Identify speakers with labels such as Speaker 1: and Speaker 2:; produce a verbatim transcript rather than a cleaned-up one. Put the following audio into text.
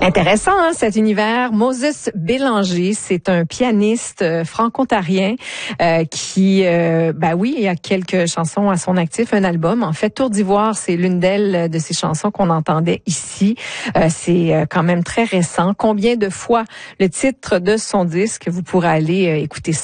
Speaker 1: Intéressant, hein, cet univers. Moses Bélanger, c'est un pianiste euh, franco-ontarien euh, qui, euh, bah oui, il a quelques chansons à son actif, un album. En fait, Tour d'Ivoire, c'est l'une d'elles, de ces chansons qu'on entendait ici. Euh, c'est euh, quand même très récent. Combien de fois le titre de son disque, vous pourrez aller euh, écouter ça.